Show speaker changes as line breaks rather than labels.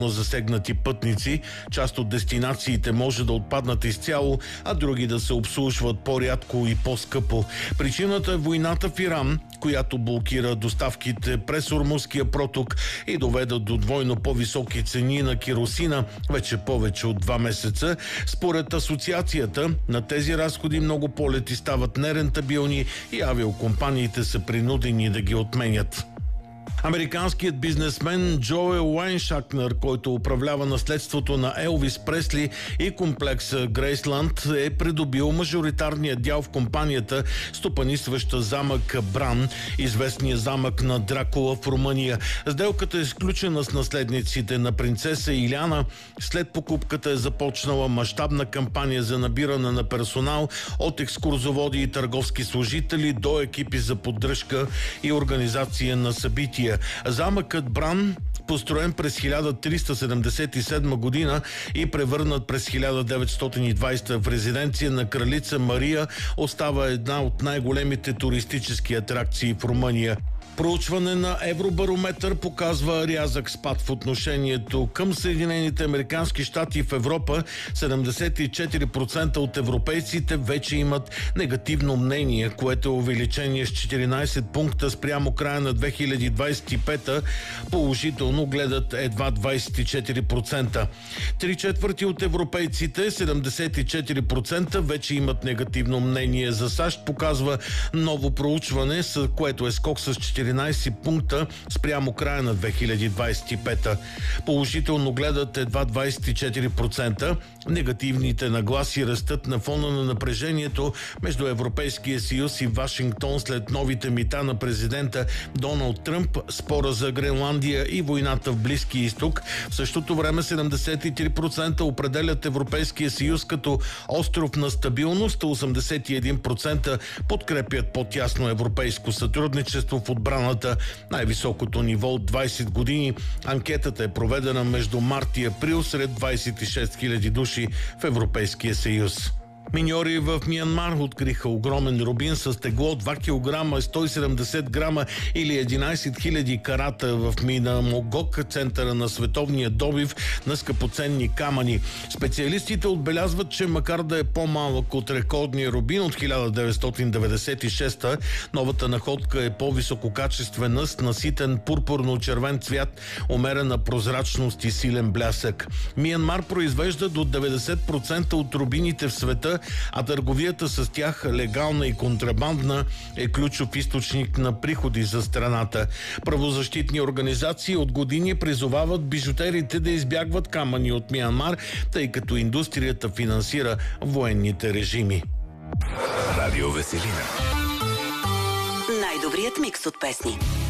засегнати пътници. Част от дестинациите може да отпаднат изцяло, а други да се обслужват по-рядко и по-скъпо. Причината е войната в Иран, която блокира доставките през Ормузския проток и доведе до двойно по-високи цени на керосина вече повече от 2 месеца. Според асоциацията, на тези разходи много полети стават нерентабилни и авиокомпаниите са принудени да ги отменят. Американският бизнесмен Джоел Уайншакнер, който управлява наследството на Елвис Пресли и комплекса Грейсланд, е придобил мажоритарния дял в компанията, стопанисваща замък Бран, известния замък на Дракула в Румъния. Сделката е сключена с наследниците на принцеса Иляна. След покупката е започнала мащабна кампания за набиране на персонал от екскурзоводи и търговски служители до екипи за поддръжка и организация на събития. Замъкът Бран, построен през 1377 година и превърнат през 1920 в резиденция на кралица Мария, остава една от най-големите туристически атракции в Румъния. Проучване на Евробарометър показва рязък спад в отношението към Съединените американски щати в Европа. 74% от европейците вече имат негативно мнение, което е увеличение с 14 пункта спрямо края на 2025. Положително гледат едва 24%. 3/4 от европейците, 74%, вече имат негативно мнение за САЩ, показва ново проучване, с което е скок с 14 пункта спрямо края на 2025. Положително гледат едва 24%. Негативните нагласи растат на фона на напрежението между Европейския съюз и Вашингтон след новите мита на президента Доналд Тръмп, спора за Гренландия и войната в Близкия изток. В същото време 73% определят Европейския съюз като остров на стабилност, а 81% подкрепят по-тясно европейско сътрудничество в отбраната, най-високото ниво от 20 години. Анкетата е проведена между март и април сред 26 000 души в Европейския съюз. Миньори в Миянмар откриха огромен рубин с тегло 2 кг, 170 грама или 11 000 карата в мина Могок, центъра на световния добив на скъпоценни камъни. Специалистите отбелязват, че макар да е по-малък от рекордния рубин от 1996, новата находка е по-висококачествена с наситен пурпурно-червен цвят, умерена прозрачност и силен блясък. Миянмар произвежда до 90% от рубините в света, а търговията с тях, легална и контрабандна, е ключов източник на приходи за страната. Правозащитни организации от години призовават бижутерите да избягват камъни от Миянмар, тъй като индустрията финансира военните режими.
Радио Веселина.
Най-добрият микс от песни.